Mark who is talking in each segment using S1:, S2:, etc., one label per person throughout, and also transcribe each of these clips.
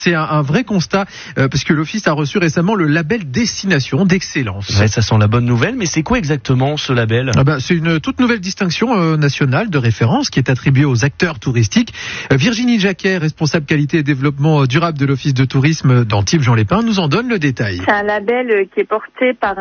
S1: C'est un vrai constat, parce que l'Office a reçu récemment le label Destination d'Excellence.
S2: Ouais, ça sent la bonne nouvelle, mais c'est quoi exactement ce label ?
S1: C'est une toute nouvelle distinction nationale de référence qui est attribuée aux acteurs touristiques. Virginie Jacquet, responsable qualité et développement durable de l'Office de tourisme d'Antibes-Juan-les-Pins, nous en donne le détail.
S3: C'est un label qui est porté par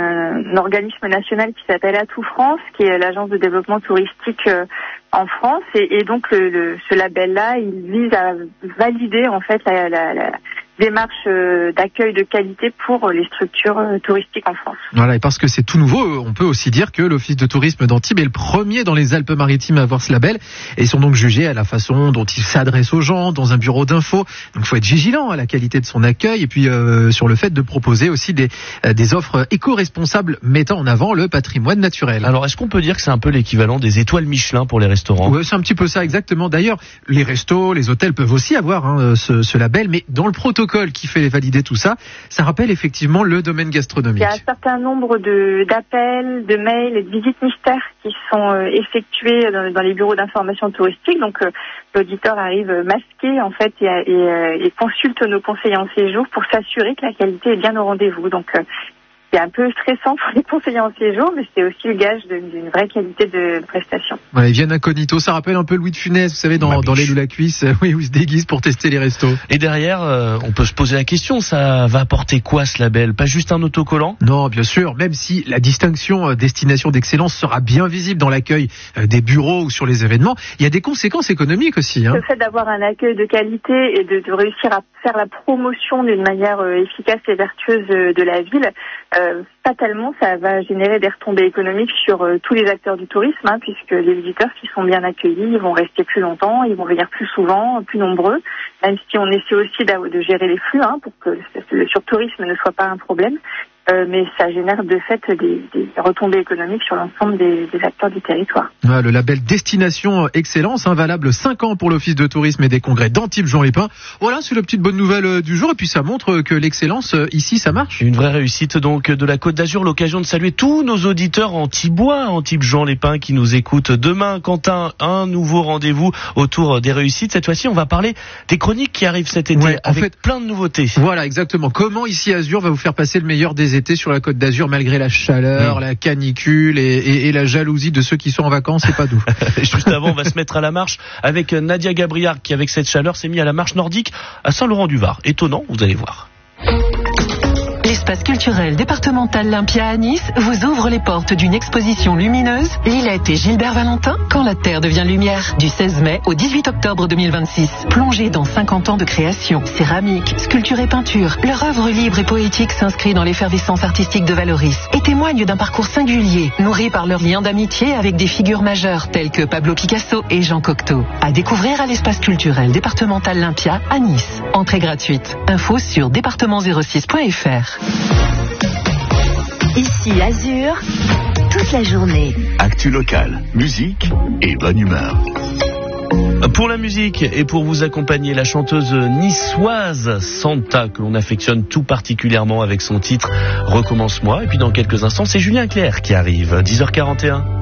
S3: un organisme national qui s'appelle Atout France, qui est l'agence de développement touristique en France, et donc ce label-là, il vise à valider en fait la démarche d'accueil de qualité pour les structures touristiques en France.
S1: Voilà, et parce que c'est tout nouveau, on peut aussi dire que l'Office de tourisme d'Antibes est le premier dans les Alpes-Maritimes à avoir ce label, et ils sont donc jugés à la façon dont il s'adresse aux gens dans un bureau d'info. Donc il faut être vigilant à la qualité de son accueil, et puis sur le fait de proposer aussi des offres éco-responsables mettant en avant le patrimoine naturel.
S2: Alors est-ce qu'on peut dire que c'est un peu l'équivalent des étoiles Michelin pour les restaurants ?
S1: Oui, c'est un petit peu ça exactement. D'ailleurs, les restos, les hôtels peuvent aussi avoir ce label, mais dans le protocole qui fait valider tout ça, ça rappelle effectivement le domaine gastronomique.
S3: Il y a un certain nombre d'appels, de mails et de visites mystères qui sont effectués dans les bureaux d'information touristique. Donc l'auditeur arrive masqué en fait et consulte nos conseillers en séjour pour s'assurer que la qualité est bien au rendez-vous. Donc c'est un peu stressant pour les conseillers en séjour, mais c'est aussi le gage d'une vraie qualité de prestation.
S1: Ouais, ils viennent incognito, ça rappelle un peu Louis de Funès, vous savez, dans Les Loups la Cuisse, oui, où ils se déguisent pour tester les restos.
S2: Et derrière, on peut se poser la question, ça va apporter quoi ce label ? Pas juste un autocollant ?
S1: Non, bien sûr, même si la distinction destination d'excellence sera bien visible dans l'accueil des bureaux ou sur les événements, il y a des conséquences économiques aussi.
S3: Le fait d'avoir un accueil de qualité et de réussir à faire la promotion d'une manière efficace et vertueuse de la ville, fatalement, ça va générer des retombées économiques sur tous les acteurs du tourisme, puisque les visiteurs qui sont bien accueillis, ils vont rester plus longtemps, ils vont venir plus souvent, plus nombreux, même si on essaie aussi de gérer les flux pour que le surtourisme ne soit pas un problème. Mais ça génère de fait des retombées économiques sur l'ensemble des acteurs du territoire.
S1: Le label Destination Excellence, valable 5 ans pour l'Office de tourisme et des congrès d'Antibes-Juan-les-Pins. Voilà, c'est la petite bonne nouvelle du jour, et puis ça montre que l'excellence ici, ça marche.
S2: Une vraie réussite donc de la Côte d'Azur, l'occasion de saluer tous nos auditeurs antibois, Antibes-Juan-les-Pins qui nous écoutent. Demain, Quentin, un nouveau rendez-vous autour des réussites. Cette fois-ci, on va parler des chroniques qui arrivent cet été, avec plein de nouveautés.
S1: Voilà, exactement. Comment ici Azur va vous faire passer le meilleur des étés sur la Côte d'Azur malgré la chaleur, la canicule et la jalousie de ceux qui sont en vacances, c'est pas doux.
S2: Juste avant, on va se mettre à la marche avec Nadia Gabriard qui, avec cette chaleur, s'est mis à la marche nordique à Saint-Laurent-du-Var. Étonnant, vous allez voir.
S4: L'espace culturel départemental Lympia à Nice vous ouvre les portes d'une exposition lumineuse, Lilette et Gilbert Valentin, Quand la Terre devient lumière, du 16 mai au 18 octobre 2026. Plongez dans 50 ans de création, céramique, sculpture et peinture, leur œuvre libre et poétique s'inscrit dans l'effervescence artistique de Valoris et témoigne d'un parcours singulier, nourri par leur lien d'amitié avec des figures majeures telles que Pablo Picasso et Jean Cocteau. À découvrir à l'espace culturel départemental Lympia à Nice. Entrée gratuite. Info sur département06.fr.
S5: Ici Azur, toute la journée.
S6: Actu locale, musique et bonne humeur.
S2: Pour la musique et pour vous accompagner, la chanteuse niçoise Santa, que l'on affectionne tout particulièrement avec son titre Recommence-moi. Et puis dans quelques instants, c'est Julien Clerc qui arrive, 10h41.